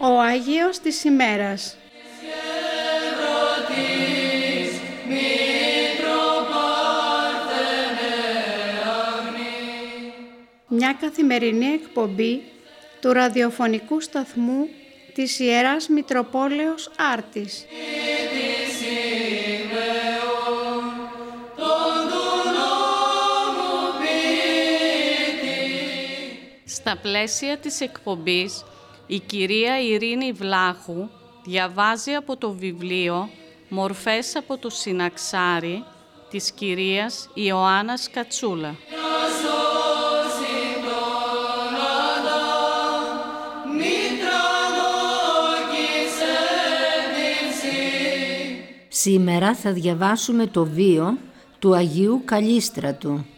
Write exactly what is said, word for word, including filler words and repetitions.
Ο Άγιος της ημέρας. Μια καθημερινή εκπομπή του ραδιοφωνικού σταθμού της Ιεράς Μητροπόλεως Άρτης. Στα πλαίσια της εκπομπής, η κυρία Ειρήνη Βλάχου διαβάζει από το βιβλίο «Μορφές από το Συναξάρι» της κυρίας Ιωάννας Κατσούλα. Σήμερα θα διαβάσουμε το βίο του Αγίου Καλίστρατου.